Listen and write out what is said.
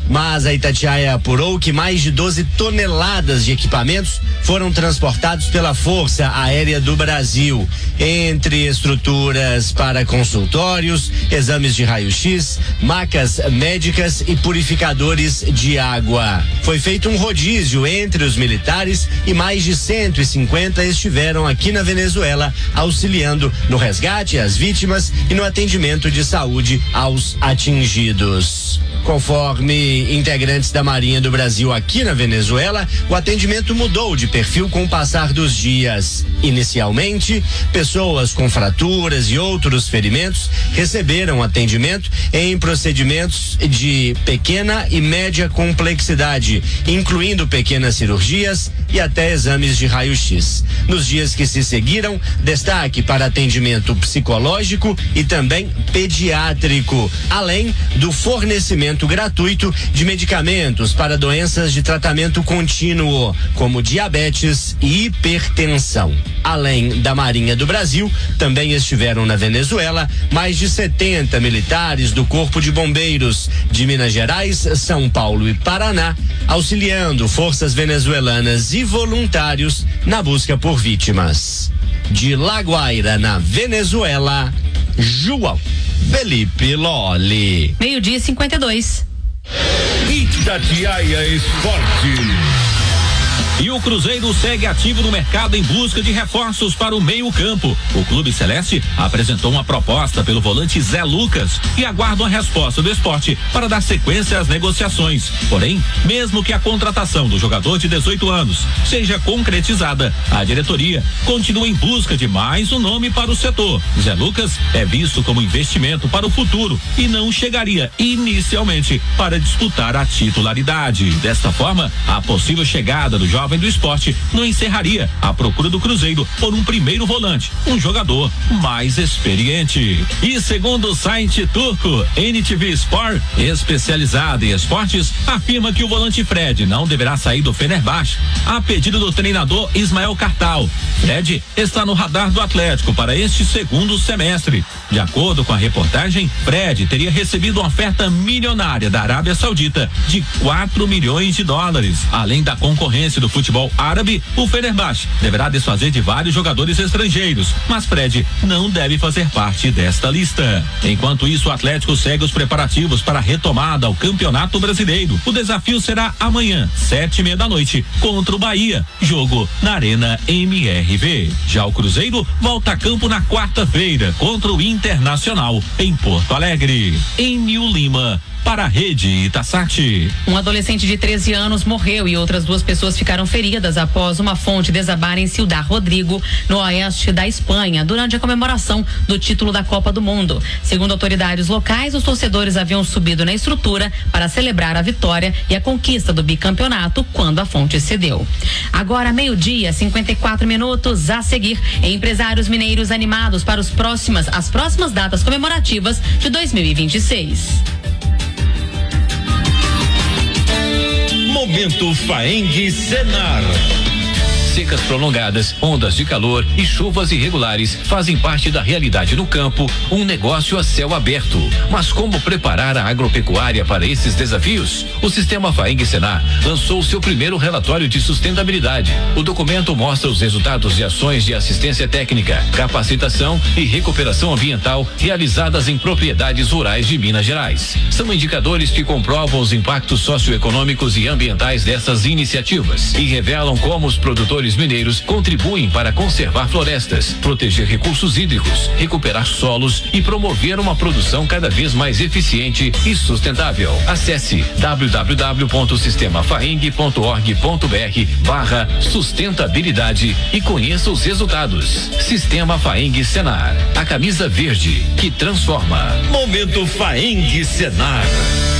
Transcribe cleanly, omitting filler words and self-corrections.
Mas a Itatiaia apurou que mais de 12 toneladas de equipamentos foram transportados pela Força Aérea do Brasil, entre estruturas para consultórios, exames de raio-x, macas médicas e purificadores de água. Foi feito um rodízio entre os militares e mais de 150 estiveram aqui na Venezuela auxiliando no resgate às vítimas e no atendimento de saúde aos atingidos. Conforme integrantes da Marinha do Brasil aqui na Venezuela, o atendimento mudou de perfil com o passar dos dias. Inicialmente, pessoas com fraturas e outros ferimentos receberam atendimento em procedimentos de pequena e média complexidade, incluindo pequenas cirurgias e até exames de raio-x. Nos dias que se seguiram, destaque para atendimento psicológico e também pediátrico, além do fornecimento gratuito de medicamentos para doenças de tratamento contínuo, como diabetes e hipertensão. Além da Marinha do Brasil, também estiveram na Venezuela mais de 70 militares do Corpo de Bombeiros de Minas Gerais, São Paulo e Paraná, auxiliando forças venezuelanas e voluntários na busca por vítimas. De La Guaira, na Venezuela, João Felipe Lolli. 12:52. Itatiaia Esporte. E o Cruzeiro segue ativo no mercado em busca de reforços para o meio-campo. O Clube Celeste apresentou uma proposta pelo volante Zé Lucas e aguarda a resposta do Sport para dar sequência às negociações. Porém, mesmo que a contratação do jogador de 18 anos seja concretizada, a diretoria continua em busca de mais um nome para o setor. Zé Lucas é visto como investimento para o futuro e não chegaria inicialmente para disputar a titularidade. Desta forma, a possível chegada do jovem do Sport não encerraria a procura do Cruzeiro por um primeiro volante, um jogador mais experiente. E segundo o site turco NTV Sport, especializado em esportes, afirma que o volante Fred não deverá sair do Fenerbahçe a pedido do treinador Ismael Kartal. Fred está no radar do Atlético para este segundo semestre. De acordo com a reportagem, Fred teria recebido uma oferta milionária da Arábia Saudita de 4 milhões de dólares. Além da concorrência do futebol árabe, o Fenerbahçe deverá desfazer de vários jogadores estrangeiros, mas Fred não deve fazer parte desta lista. Enquanto isso, o Atlético segue os preparativos para a retomada ao Campeonato Brasileiro. O desafio será amanhã, 7:30 da noite, contra o Bahia, jogo na Arena MRV. Já o Cruzeiro volta a campo na quarta-feira contra o Internacional em Porto Alegre. Enio Lima, para a Rede Itasati. Um adolescente de 13 anos morreu e outras 2 pessoas ficaram feridas após uma fonte desabar em Ciudad Rodrigo, no oeste da Espanha, durante a comemoração do título da Copa do Mundo. Segundo autoridades locais, os torcedores haviam subido na estrutura para celebrar a vitória e a conquista do bicampeonato quando a fonte cedeu. Agora, 12:54 a seguir, empresários mineiros animados para as próximas datas comemorativas de 2026. Momento Faeng Senar. Secas prolongadas, ondas de calor e chuvas irregulares fazem parte da realidade no campo, um negócio a céu aberto. Mas como preparar a agropecuária para esses desafios? O Sistema Faeng Senar lançou seu primeiro relatório de sustentabilidade. O documento mostra os resultados de ações de assistência técnica, capacitação e recuperação ambiental realizadas em propriedades rurais de Minas Gerais. São indicadores que comprovam os impactos socioeconômicos e ambientais dessas iniciativas e revelam como os produtores mineiros contribuem para conservar florestas, proteger recursos hídricos, recuperar solos e promover uma produção cada vez mais eficiente e sustentável. Acesse www.sistemafaeng.org.br/sustentabilidade e conheça os resultados. Sistema Faeng Senar, a camisa verde que transforma. Momento Faeng Senar.